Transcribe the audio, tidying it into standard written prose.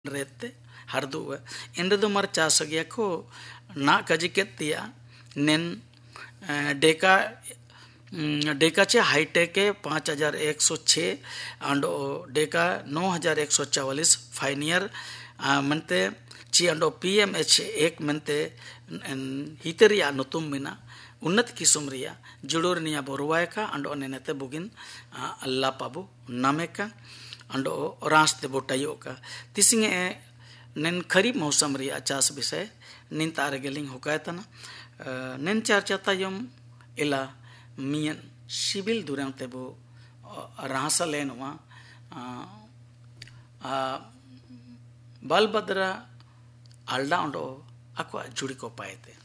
रहते हरदू इन दो मर चास गया को ना कजिकेतिया नेन डेका डेका चे हाईटेक 5106 अंडो डेका 9144 फाइनियर मनते ची अंडो PMH 1 मनते हितरिया नुतुम मिना उन्नत किस्म रिया जुड़ोर निया बोरुवाय का अंडो नेनेते बुगिन अल्लाह पाबू नामे का अंडो रास्ते बोटायो का तिसिंगे नेन खरीफ मौसम रिया चास विषय निन तारे गेलिंग होकाय तना नेन चर्चा तायम इला मियन सिविल दुरंग तेबो राहसा लेनवा बालभद्रा आल्डा अंडो अको जुड़ी को पाए थे